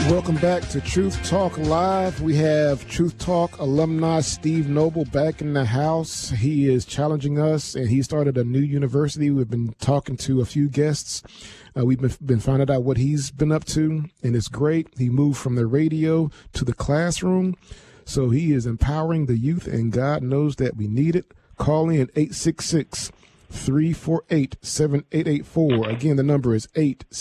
Welcome back to Truth Talk Live. We have Truth Talk alumni Steve Noble back in the house. He is challenging us, and he started a new university. We've been talking to a few guests. We've been finding out what he's been up to, and it's great. He moved from the radio to the classroom, so he is empowering the youth, and God knows that we need it. Call in 866-348-7884. Again, the number is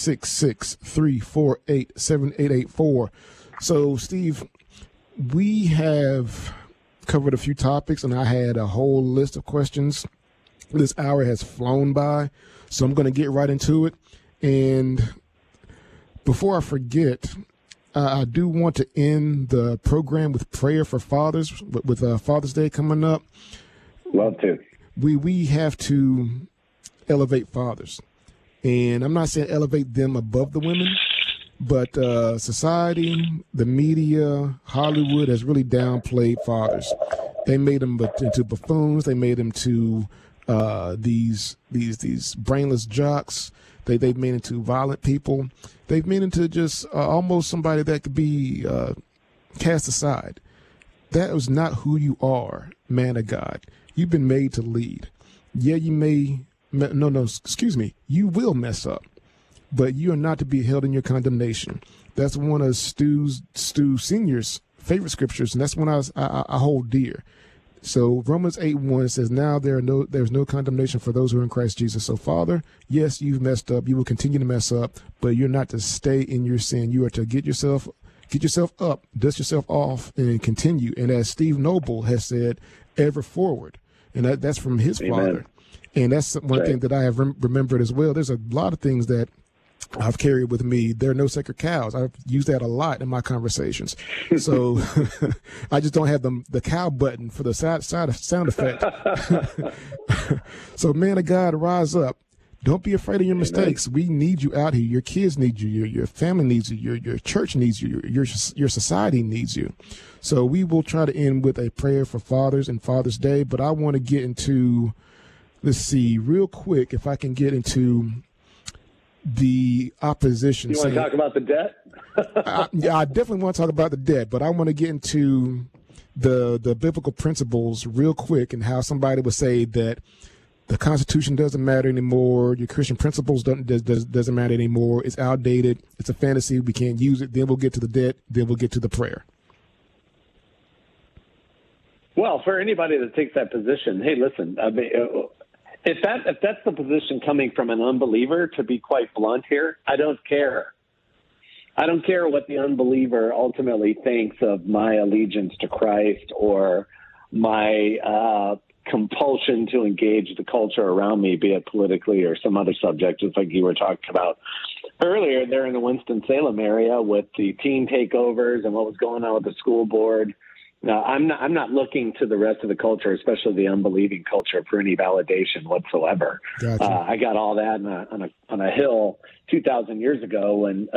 866-348-7884. So, Steve, we have covered a few topics, and I had a whole list of questions. This hour has flown by, so I'm going to get right into it. And before I forget, I do want to end the program with prayer for fathers, with Father's Day coming up. Love to. We have to elevate fathers. And I'm not saying elevate them above the women, but society, the media, Hollywood has really downplayed fathers. They made them into buffoons. They made them to these brainless jocks. They've made into violent people. They've made into just almost somebody that could be cast aside. That was not who you are, man of God. You've been made to lead. Yeah, you you will mess up, but you are not to be held in your condemnation. That's one of Stu Senior's favorite scriptures, and that's one I hold dear. So Romans 8:1 says, now there's no condemnation for those who are in Christ Jesus. So, Father, yes, you've messed up. You will continue to mess up, but you're not to stay in your sin. You are to get yourself up, dust yourself off, and continue. And as Steve Noble has said, ever forward. And that's from his Amen. father. And that's one thing that I have remembered as well. There's a lot of things that I've carried with me. There are no sacred cows. I've used that a lot in my conversations. So I just don't have the cow button for the sound effect. So, man of God, rise up. Don't be afraid of your mistakes. We need you out here. Your kids need you. Your family needs you. Your church needs you. Your society needs you. So we will try to end with a prayer for fathers and Father's Day. But I want to get into, let's see, real quick, if I can get into the opposition. You want to talk about the debt? I definitely want to talk about the debt, but I want to get into the biblical principles real quick and how somebody would say that the Constitution doesn't matter anymore. Your Christian principles doesn't matter anymore. It's outdated. It's a fantasy. We can't use it. Then we'll get to the debt. Then we'll get to the prayer. Well, for anybody that takes that position, hey, listen, I mean, if that's the position coming from an unbeliever, to be quite blunt here, I don't care. I don't care what the unbeliever ultimately thinks of my allegiance to Christ or my compulsion to engage the culture around me, be it politically or some other subject, just like you were talking about earlier there in the Winston-Salem area with the teen takeovers and what was going on with the school board. Now, I'm not looking to the rest of the culture, especially the unbelieving culture, for any validation whatsoever. Gotcha. I got all that on a hill 2,000 years ago when